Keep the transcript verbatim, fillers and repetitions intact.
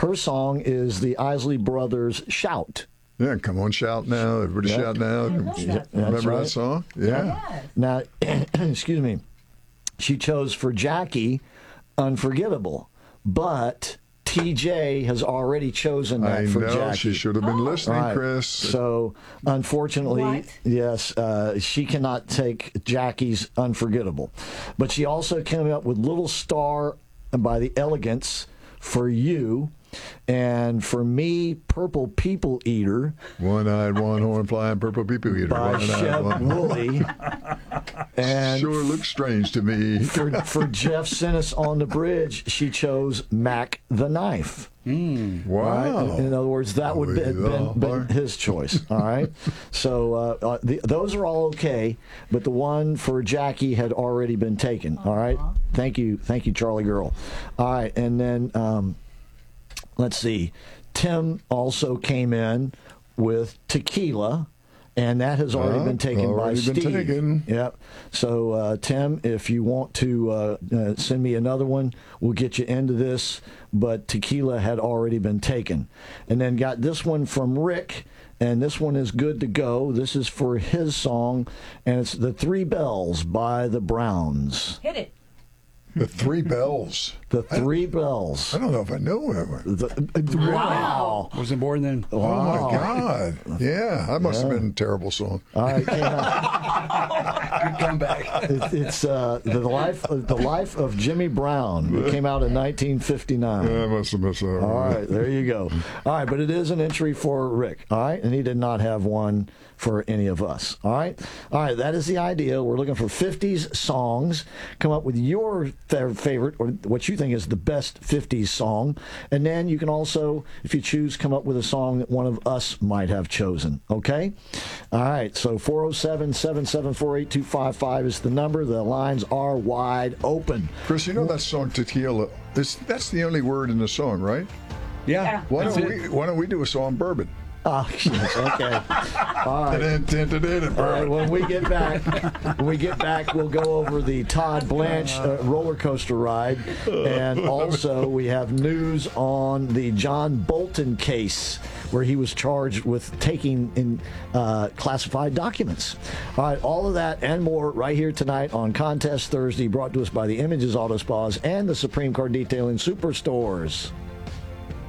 her song is the Isley Brothers Shout. Yeah, come on, shout now. Everybody Yep. shout now. That Remember right. that song? Yeah. Yes. Now, excuse me, she chose for Jackie Unforgettable, but T J has already chosen that I for know. Jackie. She should have been listening, Right. Chris. So, unfortunately, What? yes, uh, she cannot take Jackie's Unforgettable. But she also came up with Little Star by the Elegants for you. And for me, Purple People Eater One-eyed, one-horn, flying purple people eater. by One-eyed, Shep one- Woolley. And Sure looks strange to me. for, for Jeff Sinnis on the bridge, she chose Mac the Knife. Right? Wow. In other words, that would have been, been, been his choice. All right. So uh, uh, the, those are all okay, but the one for Jackie had already been taken. All right. Thank you, thank you, Charlie Girl. All right, and then um, let's see. Tim also came in with Tequila. And that has already Oh, been taken already by been Steve. taken. Yep. So, uh, Tim, if you want to uh, uh, send me another one, we'll get you into this. But Tequila had already been taken. And then got this one from Rick, and this one is good to go. This is for his song, and it's The Three Bells by the Browns. Hit it. The Three Bells. The Three Bells. I don't know if I know that one. The, wow. Wasn't born then. Oh, Wow. my God. Yeah, that must have been a terrible song. All right, came out. Good comeback. It, it's uh, the life the life of Jimmy Brown. It came out in nineteen fifty-nine. I must have missed that one. All right, there you go. All right, but it is an entry for Rick. All right, and he did not have one for any of us. All right, all right. That is the idea. We're looking for fifties songs. Come up with your th- favorite or what you think is the best fifties song, and then you can also, if you choose, come up with a song that one of us might have chosen. Okay. All right. So four oh seven, seven seven four, eight two five five is the number. The lines are wide open. Chris, you know that song Tequila? This, that's the only word in the song, right? Yeah. Why that's don't it. we? Why don't we do a song Bourbon? Oh, yes, okay. All right. All right, when we get back, when we get back, we'll go over the Todd Blanche uh, roller coaster ride, and also we have news on the John Bolton case, where he was charged with taking in uh, classified documents. All right, all of that and more right here tonight on Contest Thursday, brought to us by the Images Auto Spas and the Supreme Car Detailing Superstores.